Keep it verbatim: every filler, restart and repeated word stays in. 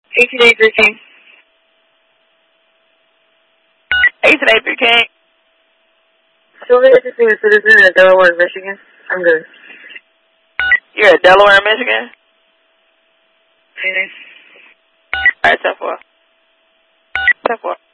eighteen eighty-three King. eighteen eighty-three King. Sylvia is a citizen of Delaware, Michigan. I'm good. You're at Delaware, Michigan? Okay. Alright, ten four. ten four.